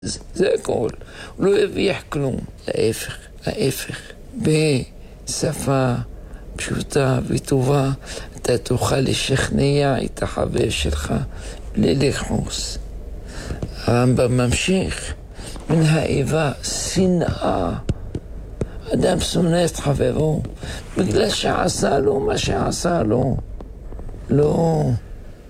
זה הכל. הוא לא יביח כלום. ההפך. בשפה פשוטה וטובה, אתה תוכל לשכנע את החבר שלך בלי לחוס. הרמב"ם ממשיך, מן האיבה, שנאה. אדם שונא את חברו בגלל שעשה לו מה שעשה לו. לא.